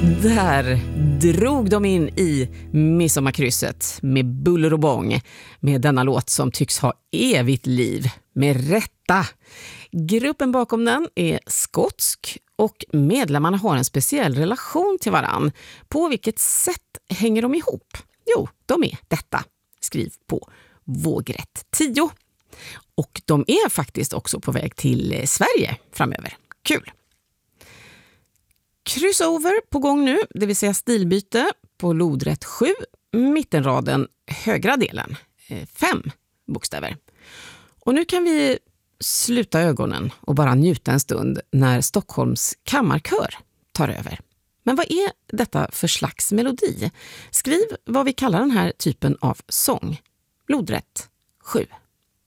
Där drog de in i midsommarkrysset med buller och bång med denna låt som tycks ha evigt liv, med rätta. Gruppen bakom den är skotsk och medlemmarna har en speciell relation till varann. På vilket sätt hänger de ihop? Jo, de är detta. Skriv på vågrätt 10. Och de är faktiskt också på väg till Sverige framöver. Kul! Crossover på gång nu, det vill säga stilbyte på lodrätt 7, mittenraden högra delen, 5 bokstäver. Och nu kan vi sluta ögonen och bara njuta en stund när Stockholms kammarkör tar över. Men vad är detta för slags melodi? Skriv vad vi kallar den här typen av sång. Lodrätt 7.